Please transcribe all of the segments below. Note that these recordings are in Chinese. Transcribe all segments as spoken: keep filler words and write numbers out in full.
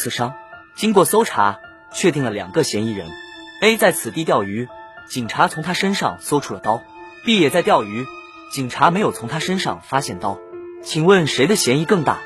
刺伤。经过搜查，确定了两个嫌疑人 ：A 在此地钓鱼，警察从他身上搜出了刀 ；B 也在钓鱼，警察没有从他身上发现刀。请问谁的嫌疑更大？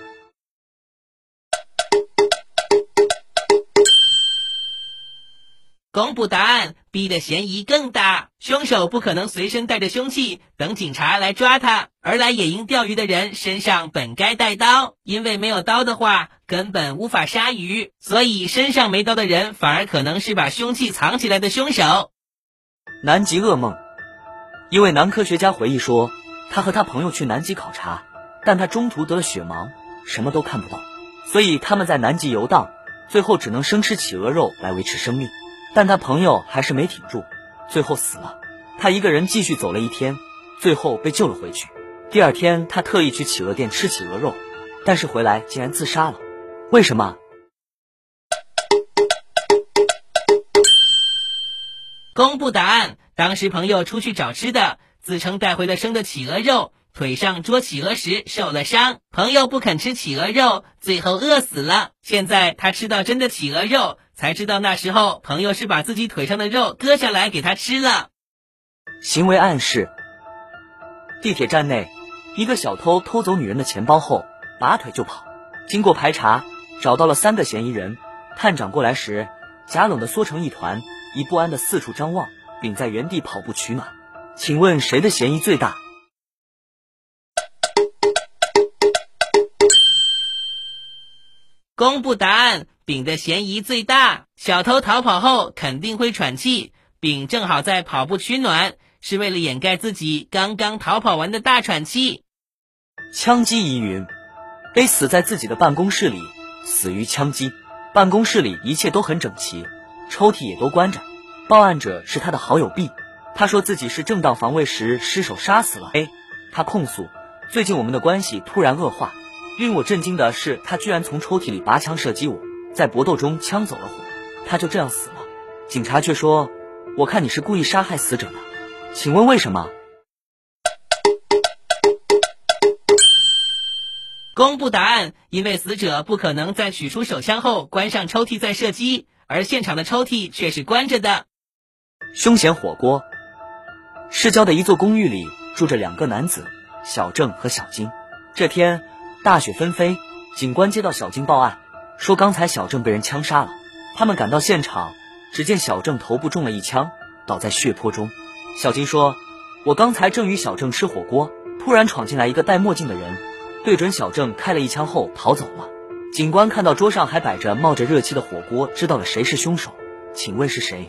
公布答案 ，B 的嫌疑更大。凶手不可能随身带着凶器等警察来抓他，而来野营钓鱼的人身上本该带刀，因为没有刀的话根本无法杀鱼，所以身上没刀的人反而可能是把凶器藏起来的凶手。 南极噩梦。一位男科学家回忆说，他和他朋友去南极考察，但他中途得了血盲，什么都看不到，所以他们在南极游荡，最后只能生吃企鹅肉来维持生命。但他朋友还是没挺住，最后死了。他一个人继续走了一天，最后被救了回去。第二天他特意去企鹅店吃企鹅肉，但是回来竟然自杀了。为什么？ 公布答案，当时朋友出去找吃的，自称带回了生的企鹅肉，腿上捉企鹅时受了伤，朋友不肯吃企鹅肉，最后饿死了。现在他吃到真的企鹅肉，才知道那时候朋友是把自己腿上的肉割下来给他吃了。 行为暗示。地铁站内，一个小偷偷走女人的钱包后拔腿就跑，经过排查找到了三个嫌疑人。探长过来时假冷的缩成一团，以不安的四处张望，并在原地跑步取暖。请问谁的嫌疑最大？ 公布答案，丙的嫌疑最大。小偷逃跑后肯定会喘气，丙正好在跑步取暖，是为了掩盖自己刚刚逃跑完的大喘气。 枪击疑云。 A 死在自己的办公室里，死于枪击。办公室里一切都很整齐，抽屉也都关着。报案者是他的好友 B， 他说自己是正当防卫时失手杀死了 A。 他控诉，最近我们的关系突然恶化，令我震惊的是他居然从抽屉里拔枪射击我，在搏斗中枪走了火，他就这样死了。警察却说，我看你是故意杀害死者的，请问为什么？ 公布答案，因为死者不可能在取出手枪后关上抽屉再射击，而现场的抽屉却是关着的。 凶嫌火锅。市郊的一座公寓里住着两个男子，小郑和小金。这天大雪纷飞，警官接到小金报案，说刚才小郑被人枪杀了。他们赶到现场，只见小郑头部中了一枪，倒在血泊中。小金说，我刚才正与小郑吃火锅，突然闯进来一个戴墨镜的人，对准小郑开了一枪后逃走了。警官看到桌上还摆着冒着热气的火锅，知道了谁是凶手，请问是谁？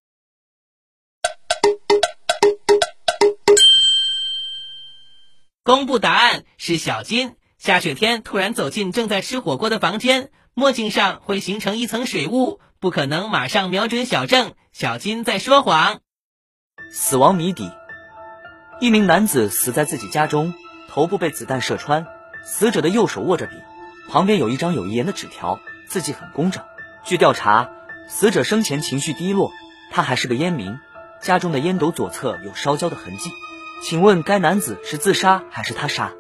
公布答案，是小金。下雪天突然走进正在吃火锅的房间，墨镜上会形成一层水雾，不可能马上瞄准小郑，小金在说谎。 死亡谜底。一名男子死在自己家中，头部被子弹射穿，死者的右手握着笔，旁边有一张有遗言的纸条，字迹很工整。据调查，死者生前情绪低落，他还是个烟民，家中的烟斗左侧有烧焦的痕迹。请问该男子是自杀还是他杀？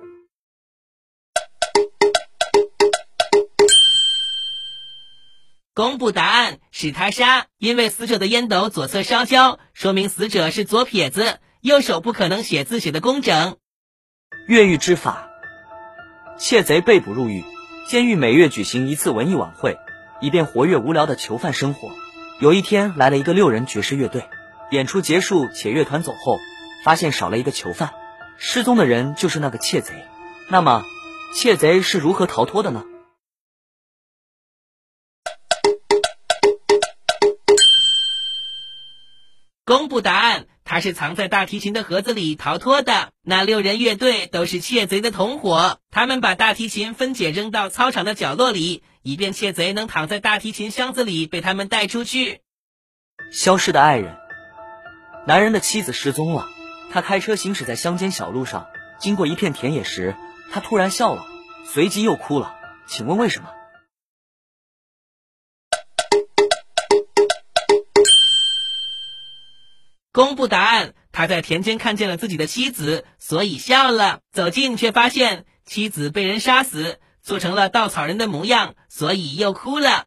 公布答案，是他杀。因为死者的烟斗左侧烧焦，说明死者是左撇子，右手不可能写字写得工整。 越狱之法。窃贼被捕入狱，监狱每月举行一次文艺晚会，以便活跃无聊的囚犯生活。有一天来了一个六人爵士乐队，演出结束且乐团走后，发现少了一个囚犯，失踪的人就是那个窃贼。那么窃贼是如何逃脱的呢？ 公布答案，他是藏在大提琴的盒子里逃脱的。那六人乐队都是窃贼的同伙，他们把大提琴分解扔到操场的角落里，以便窃贼能躺在大提琴箱子里被他们带出去。 消失的爱人。男人的妻子失踪了，他开车行驶在乡间小路上，经过一片田野时，他突然笑了，随即又哭了，请问为什么？ 公布答案，他在田间看见了自己的妻子，所以笑了。走近却发现妻子被人杀死，做成了稻草人的模样，所以又哭了。